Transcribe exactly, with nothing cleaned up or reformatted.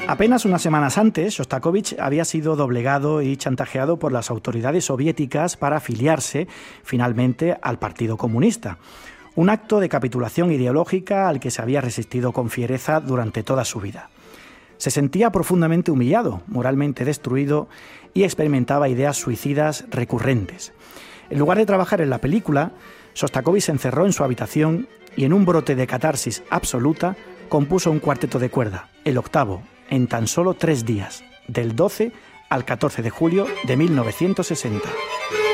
Apenas unas semanas antes, Shostakóvich había sido doblegado y chantajeado por las autoridades soviéticas para afiliarse finalmente al Partido Comunista. Un acto de capitulación ideológica al que se había resistido con fiereza durante toda su vida. Se sentía profundamente humillado, moralmente destruido y experimentaba ideas suicidas recurrentes. En lugar de trabajar en la película, Shostakóvich se encerró en su habitación y en un brote de catarsis absoluta compuso un cuarteto de cuerda, el octavo, en tan solo tres días, del doce al catorce de julio de mil novecientos sesenta.